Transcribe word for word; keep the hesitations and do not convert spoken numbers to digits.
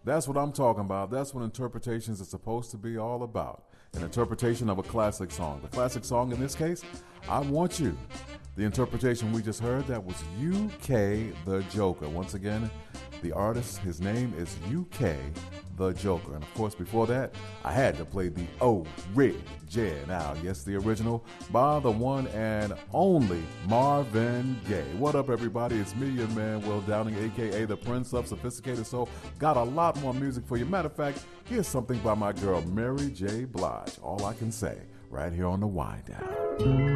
That's what I'm talking about. That's what interpretations are supposed to be all about. An interpretation of a classic song. The classic song in this case, I Want You. The interpretation we just heard, that was U K The Joker. Once again, the artist, his name is U K The Joker. And of course, before that, I had to play the original. Yes, the original by the one and only Marvin Gaye. What up, everybody? It's me, your man, Will Downing, a k a the Prince of Sophisticated Soul. Got a lot more music for you. Matter of fact, here's something by my girl, Mary J. Blige. All I can say, right here on the Wind Down.